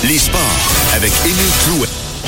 Les sports avec Émile Clouet.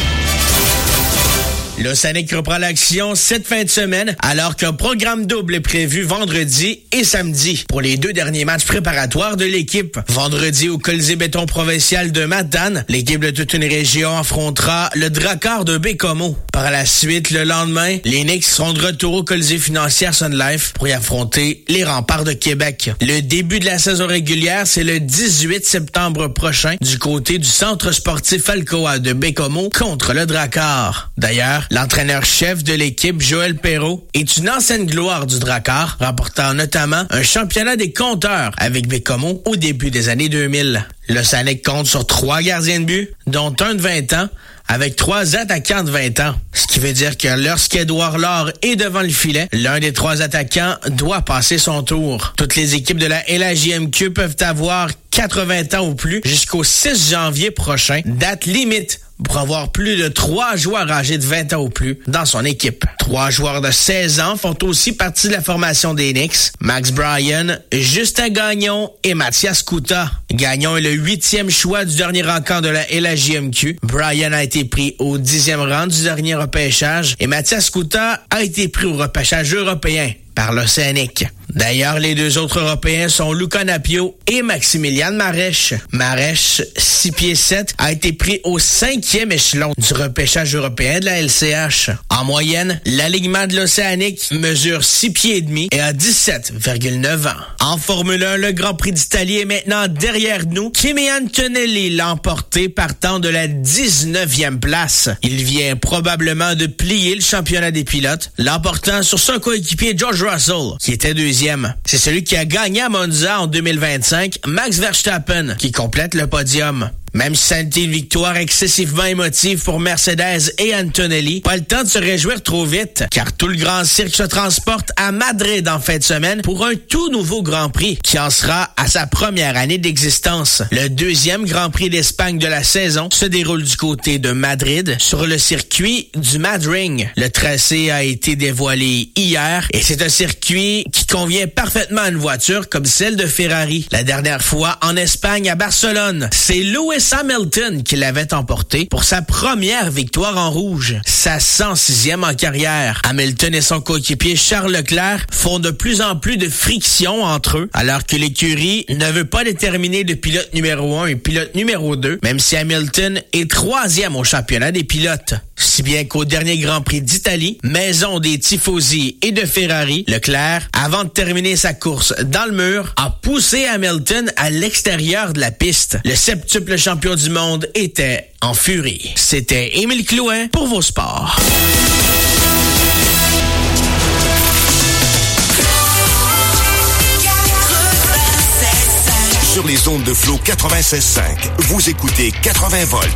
L'Océanic reprend l'action cette fin de semaine alors qu'un programme double est prévu vendredi et samedi pour les 2 derniers matchs préparatoires de l'équipe. Vendredi au Colisée Béton Provincial de Matane, l'équipe de toute une région affrontera le Drakkar de Baie-Comeau. Par la suite, le lendemain, les Knicks seront de retour au Colisée Financière Sun Life pour y affronter les Remparts de Québec. Le début de la saison régulière, c'est le 18 septembre prochain du côté du Centre sportif Alcoa de Baie-Comeau contre le Drakkar. D'ailleurs, l'entraîneur-chef de l'équipe, Joël Perreault, est une ancienne gloire du Drakkar, remportant notamment un championnat des compteurs avec Baie-Comeau au début des années 2000. L'Océanic compte sur 3 gardiens de but, dont un de 20 ans, avec 3 attaquants de 20 ans. Ce qui veut dire que lorsqu'Édouard Laure est devant le filet, l'un des 3 attaquants doit passer son tour. Toutes les équipes de la LHJMQ peuvent avoir 80 ans ou plus jusqu'au 6 janvier prochain, date limite pour avoir plus de 3 joueurs âgés de 20 ans ou plus dans son équipe. 3 joueurs de 16 ans font aussi partie de la formation des Knicks. Max Bryan, Justin Gagnon et Mathias Couta. Gagnon est le 8e choix du dernier rencontre de la LHJMQ. Bryan a été pris au 10e rang du dernier repêchage et Mathias Couta a été pris au repêchage européen par l'Océanic. D'ailleurs, les 2 autres Européens sont Luca Napio et Maximilian Marèche. Marèche, 6 pieds 7, a été pris au 5e échelon du repêchage européen de la LCH. En moyenne, l'alignement de l'Océanic mesure 6 pieds et demi et a 17,9 ans. En Formule 1, le Grand Prix d'Italie est maintenant derrière nous. Kimi Antonelli l'a emporté partant de la 19e place. Il vient probablement de plier le championnat des pilotes, l'emportant sur son coéquipier George Russell, qui était 2e. C'est celui qui a gagné à Monza en 2025, Max Verstappen, qui complète le podium. Même si ça a été une victoire excessivement émotive pour Mercedes et Antonelli, pas le temps de se réjouir trop vite, car tout le grand cirque se transporte à Madrid en fin de semaine pour un tout nouveau Grand Prix qui en sera à sa première année d'existence. Le 2e Grand Prix d'Espagne de la saison se déroule du côté de Madrid sur le circuit du Madring. Le tracé a été dévoilé hier et c'est un circuit qui convient parfaitement à une voiture comme celle de Ferrari. La dernière fois en Espagne à Barcelone, c'est Lewis Hamilton qui l'avait emporté pour sa première victoire en rouge, sa 106e en carrière. Hamilton et son coéquipier Charles Leclerc font de plus en plus de friction entre eux, alors que l'écurie ne veut pas déterminer de pilote numéro 1 et pilote numéro 2, même si Hamilton est 3e au championnat des pilotes. Si bien qu'au dernier Grand Prix d'Italie, maison des tifosi et de Ferrari, Leclerc, avant de terminer sa course dans le mur, a poussé Hamilton à l'extérieur de la piste. Le septuple champion du monde était en furie. C'était Émile Clouet pour vos sports. Sur les ondes de Flow 96.5, vous écoutez 80 volts